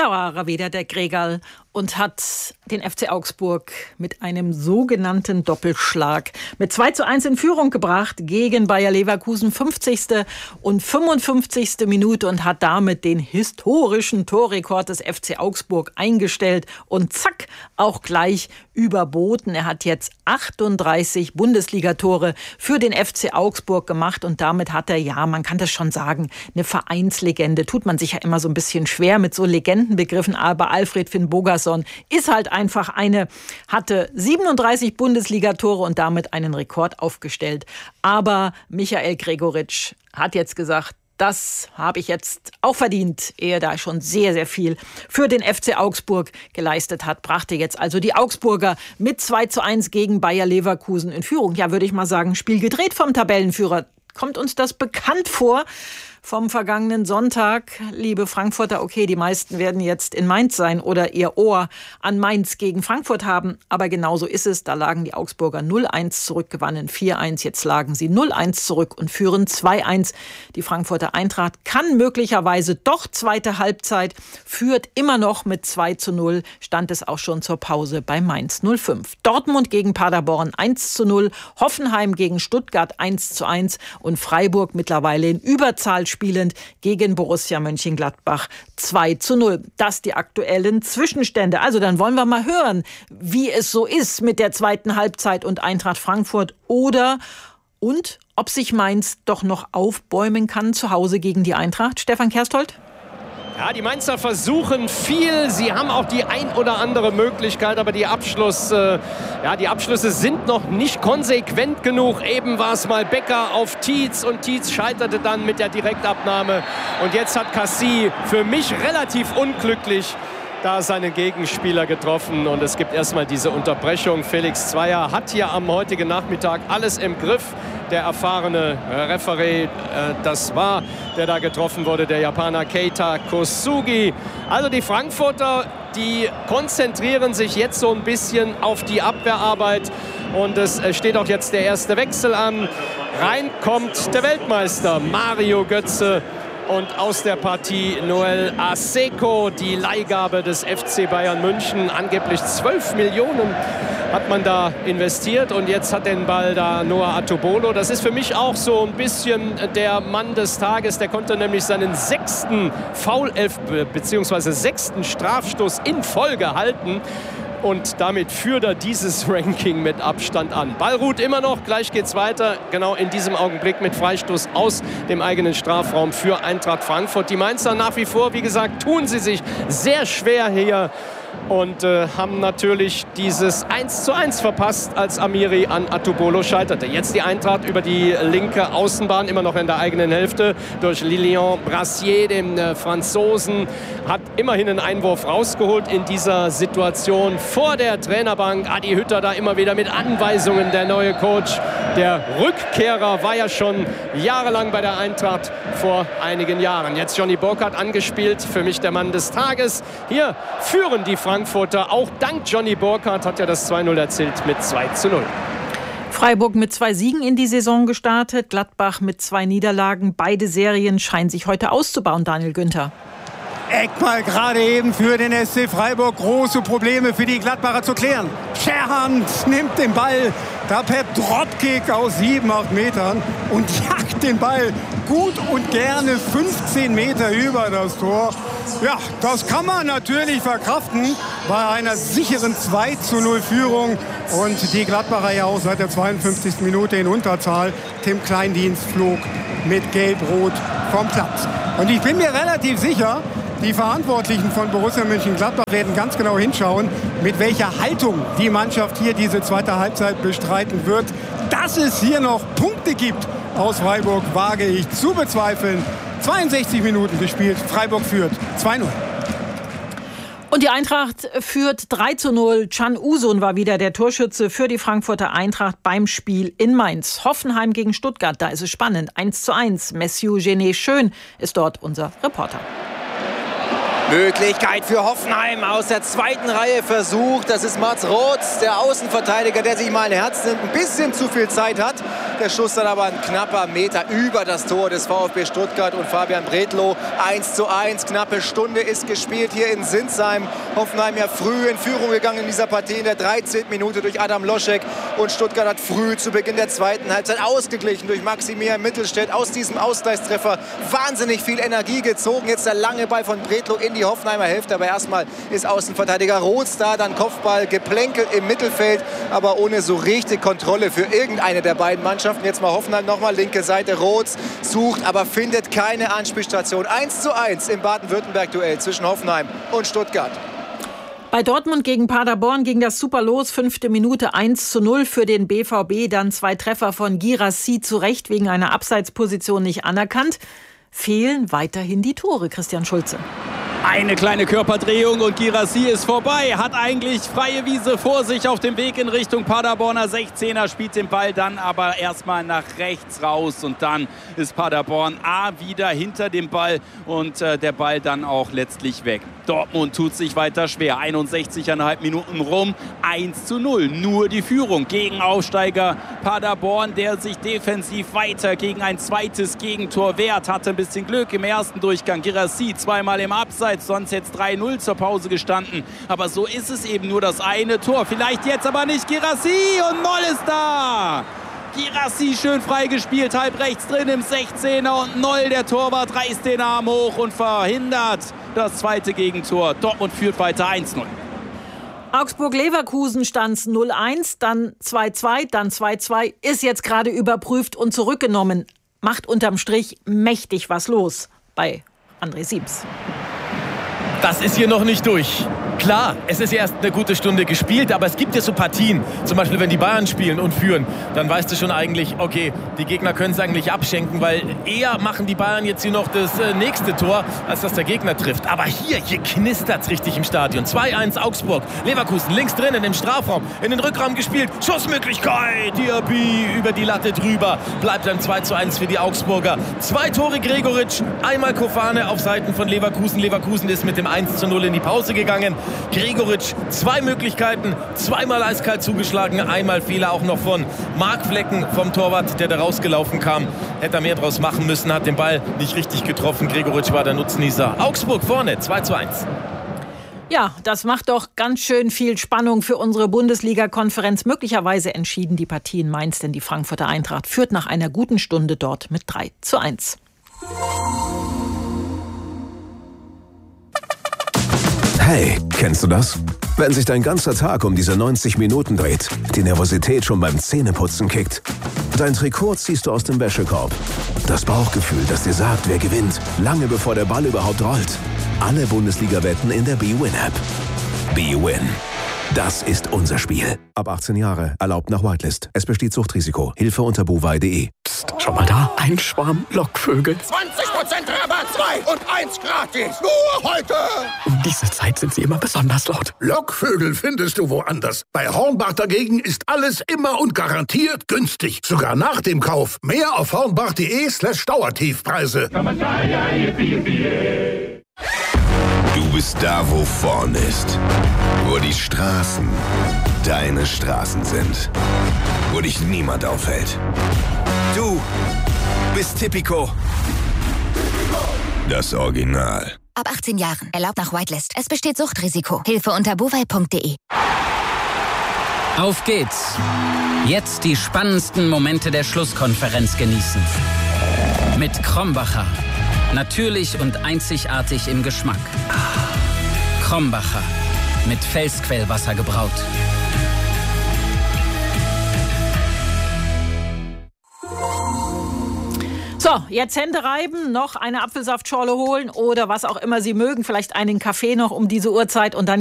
Da war er wieder, der Gregal, und hat den FC Augsburg mit einem sogenannten Doppelschlag mit 2:1 in Führung gebracht gegen Bayer Leverkusen, 50. und 55. Minute, und hat damit den historischen Torrekord des FC Augsburg eingestellt und zack, auch gleich überboten. Er hat jetzt 38 Bundesligatore für den FC Augsburg gemacht, und damit hat er, ja, man kann das schon sagen, eine Vereinslegende. Tut man sich ja immer so ein bisschen schwer mit so Legendenbegriffen, aber Alfred Finn Bogason ist halt einfach hatte 37 Bundesligatore und damit einen Rekord aufgestellt. Aber Michael Gregoritsch hat jetzt gesagt, das habe ich jetzt auch verdient, ehe da schon sehr, sehr viel für den FC Augsburg geleistet hat. Brachte jetzt also die Augsburger mit 2:1 gegen Bayer Leverkusen in Führung. Ja, würde ich mal sagen, Spiel gedreht vom Tabellenführer. Kommt uns das bekannt vor vom vergangenen Sonntag, liebe Frankfurter? Okay, die meisten werden jetzt in Mainz sein oder ihr Ohr an Mainz gegen Frankfurt haben. Aber genauso ist es. Da lagen die Augsburger 0:1 zurück, gewannen 4:1. Jetzt lagen sie 0:1 zurück und führen 2:1. Die Frankfurter Eintracht kann möglicherweise doch zweite Halbzeit, führt immer noch mit 2:0. Stand es auch schon zur Pause bei Mainz 05. Dortmund gegen Paderborn 1:0. Hoffenheim gegen Stuttgart 1:1. Und Freiburg mittlerweile in Überzahl spielend gegen Borussia Mönchengladbach 2:0. Das die aktuellen Zwischenstände. Also dann wollen wir mal hören, wie es so ist mit der zweiten Halbzeit und Eintracht Frankfurt und ob sich Mainz doch noch aufbäumen kann zu Hause gegen die Eintracht. Stefan Kersthold? Ja, die Mainzer versuchen viel. Sie haben auch die ein oder andere Möglichkeit, aber die Abschlüsse sind noch nicht konsequent genug. Eben war es mal Becker auf Tietz und Tietz scheiterte dann mit der Direktabnahme. Und jetzt hat Cassie für mich relativ unglücklich da seinen Gegenspieler getroffen, und es gibt erstmal diese Unterbrechung. Felix Zweier hat hier am heutigen Nachmittag alles im Griff. Der erfahrene Referee, das war, der da getroffen wurde, der Japaner Keita Kosugi. Also die Frankfurter, die konzentrieren sich jetzt so ein bisschen auf die Abwehrarbeit, und es steht auch jetzt der erste Wechsel an. Rein kommt der Weltmeister Mario Götze. Und aus der Partie Noel Aseko, die Leihgabe des FC Bayern München. Angeblich 12 Millionen hat man da investiert, und jetzt hat den Ball da Noah Atubolo. Das ist für mich auch so ein bisschen der Mann des Tages. Der konnte nämlich seinen 6. Foul-Elf bzw. 6. Strafstoß in Folge halten. Und damit führt er dieses Ranking mit Abstand an. Ball ruht immer noch, gleich geht's weiter. Genau in diesem Augenblick mit Freistoß aus dem eigenen Strafraum für Eintracht Frankfurt. Die Mainzer nach wie vor, wie gesagt, tun sie sich sehr schwer hier und haben natürlich dieses 1:1 verpasst, als Amiri an Atubolo scheiterte. Jetzt die Eintracht über die linke Außenbahn, immer noch in der eigenen Hälfte, durch Lilian Brassier, den Franzosen, hat immerhin einen Einwurf rausgeholt in dieser Situation. Vor der Trainerbank Adi Hütter da immer wieder mit Anweisungen, der neue Coach. Der Rückkehrer war ja schon jahrelang bei der Eintracht vor einigen Jahren. Jetzt Johnny Burkhardt angespielt, für mich der Mann des Tages. Hier führen die Frankfurter, auch dank Johnny Burkhardt hat ja das 2:0 erzielt mit 2:0. Freiburg mit 2 Siegen in die Saison gestartet, Gladbach mit 2 Niederlagen. Beide Serien scheinen sich heute auszubauen, Daniel Günther. Eckball gerade eben für den SC Freiburg. Große Probleme für die Gladbacher zu klären. Scherhand nimmt den Ball da per Dropkick aus 7-8 Metern und jagt den Ball gut und gerne 15 Meter über das Tor. Ja, das kann man natürlich verkraften bei einer sicheren 2:0 Führung. Und die Gladbacher ja auch seit der 52. Minute in Unterzahl. Tim Kleindienst flog mit Gelb-Rot vom Platz. Und ich bin mir relativ sicher, die Verantwortlichen von Borussia Mönchengladbach werden ganz genau hinschauen, mit welcher Haltung die Mannschaft hier diese zweite Halbzeit bestreiten wird. Dass es hier noch Punkte gibt aus Freiburg, wage ich zu bezweifeln. 62 Minuten gespielt, Freiburg führt 2:0. Und die Eintracht führt 3:0. Can Uzun war wieder der Torschütze für die Frankfurter Eintracht beim Spiel in Mainz. Hoffenheim gegen Stuttgart, da ist es spannend. 1:1. Messiou Gené Schön ist dort unser Reporter. Möglichkeit für Hoffenheim aus der zweiten Reihe versucht. Das ist Mats Roth, der Außenverteidiger, der sich mal ein Herz nimmt, ein bisschen zu viel Zeit hat. Der Schuss dann aber ein knapper Meter über das Tor des VfB Stuttgart und Fabian Bredlow. 1:1, knappe Stunde ist gespielt hier in Sinsheim. Hoffenheim ja früh in Führung gegangen in dieser Partie in der 13. Minute durch Adam Loschek. Und Stuttgart hat früh zu Beginn der zweiten Halbzeit ausgeglichen durch Maximilian Mittelstädt. Aus diesem Ausgleichstreffer wahnsinnig viel Energie gezogen. Jetzt der lange Ball von Bredlow in die Hoffenheimer Hälfte. Aber erstmal ist Außenverteidiger Roth da, dann Kopfball geplänkelt im Mittelfeld, aber ohne so richtig Kontrolle für irgendeine der beiden Mannschaften. Jetzt mal Hoffenheim nochmal, linke Seite, Roth sucht, aber findet keine Anspielstation. 1:1 im Baden-Württemberg-Duell zwischen Hoffenheim und Stuttgart. Bei Dortmund gegen Paderborn ging das super los. 5. Minute 1:0 für den BVB. Dann 2 Treffer von Guirassy, zu Recht wegen einer Abseitsposition nicht anerkannt. Fehlen weiterhin die Tore, Christian Schulze. Eine kleine Körperdrehung und Guirassy ist vorbei. Hat eigentlich freie Wiese vor sich auf dem Weg in Richtung Paderborner 16er. Spielt den Ball dann aber erstmal nach rechts raus. Und dann ist Paderborn wieder hinter dem Ball. Und der Ball dann auch letztlich weg. Dortmund tut sich weiter schwer. 61,5 Minuten rum. 1:0. Nur die Führung gegen Aufsteiger Paderborn, der sich defensiv weiter gegen ein zweites Gegentor wehrt. Hatte ein bisschen Glück im ersten Durchgang. Guirassy zweimal im Abseits. Sonst jetzt 3:0 zur Pause gestanden. Aber so ist es eben nur das eine Tor. Vielleicht jetzt aber nicht Guirassy und Moll ist da. Guirassy schön freigespielt, halb rechts drin im 16er und Noll, der Torwart, reißt den Arm hoch und verhindert das zweite Gegentor. Dortmund führt weiter 1:0. Augsburg-Leverkusen stand 0:1, dann 2:2, dann 2:2, ist jetzt gerade überprüft und zurückgenommen. Macht unterm Strich mächtig was los bei André Siems. Das ist hier noch nicht durch. Klar, es ist erst eine gute Stunde gespielt, aber es gibt ja so Partien, zum Beispiel wenn die Bayern spielen und führen, dann weißt du schon eigentlich, okay, die Gegner können es eigentlich abschenken, weil eher machen die Bayern jetzt hier noch das nächste Tor, als dass der Gegner trifft. Aber hier knistert es richtig im Stadion. 2:1 Augsburg, Leverkusen links drinnen im Strafraum, in den Rückraum gespielt, Schussmöglichkeit, Diaby über die Latte drüber, bleibt dann 2:1 für die Augsburger. 2 Tore Gregoritsch, einmal Kofane auf Seiten von Leverkusen. Leverkusen ist mit dem 1:0 in die Pause gegangen. Gregoritsch 2 Möglichkeiten, zweimal eiskalt zugeschlagen, einmal Fehler auch noch von Marc Flecken vom Torwart, der da rausgelaufen kam. Hätte er mehr draus machen müssen, hat den Ball nicht richtig getroffen. Gregoritsch war der Nutznießer. Augsburg vorne, 2:1. Ja, das macht doch ganz schön viel Spannung für unsere Bundesliga-Konferenz. Möglicherweise entschieden die Partie in Mainz, denn die Frankfurter Eintracht führt nach einer guten Stunde dort mit 3:1. Hey, kennst du das? Wenn sich dein ganzer Tag um diese 90 Minuten dreht, die Nervosität schon beim Zähneputzen kickt, dein Trikot ziehst du aus dem Wäschekorb. Das Bauchgefühl, das dir sagt, wer gewinnt, lange bevor der Ball überhaupt rollt. Alle Bundesliga-Wetten in der bwin-App. bwin. Das ist unser Spiel. Ab 18 Jahre, erlaubt nach Whitelist. Es besteht Suchtrisiko. Hilfe unter buwei.de. Psst, schau mal da. Ein Schwarm Lockvögel. 20% Rabatt, 2 und 1 gratis. Nur heute. Um diese Zeit sind sie immer besonders laut. Lockvögel findest du woanders. Bei Hornbach dagegen ist alles immer und garantiert günstig. Sogar nach dem Kauf. Mehr auf hornbach.de/Dauertiefpreise. Du bist da, wo vorn ist. Wo die Straßen deine Straßen sind. Wo dich niemand aufhält. Du bist Tipico. Das Original. Ab 18 Jahren. Erlaubt nach Whitelist. Es besteht Suchtrisiko. Hilfe unter buwei.de. Auf geht's. Jetzt die spannendsten Momente der Schlusskonferenz genießen. Mit Krombacher. Natürlich und einzigartig im Geschmack. Krombacher. Mit Felsquellwasser gebraut. So, jetzt Hände reiben, noch eine Apfelsaftschorle holen oder was auch immer Sie mögen. Vielleicht einen Kaffee noch um diese Uhrzeit und dann